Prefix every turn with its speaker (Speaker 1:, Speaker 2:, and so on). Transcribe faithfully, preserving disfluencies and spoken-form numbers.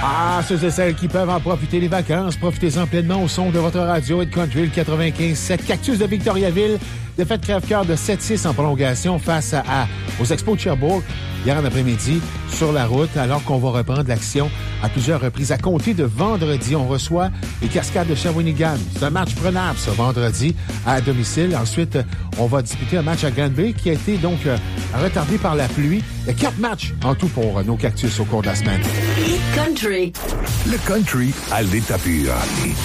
Speaker 1: Ah, ceux et celles qui peuvent en profiter les vacances, profitez-en pleinement au son de votre radio et de Country le quatre-vingt-quinze sept. Cactus de Victoriaville, défaite crève-cœur de sept six en prolongation face à, à aux Expos de Sherbrooke hier en après-midi sur la route, alors qu'on va reprendre l'action à plusieurs reprises. À compter de vendredi, on reçoit les Cascades de Shawinigan. C'est un match prenable, ce vendredi, à domicile. Ensuite, on va disputer un match à Granby qui a été donc euh, retardé par la pluie. Il y a quatre matchs en tout pour euh, nos Cactus au cours de la semaine.
Speaker 2: Country.
Speaker 3: Le country à l'état pur.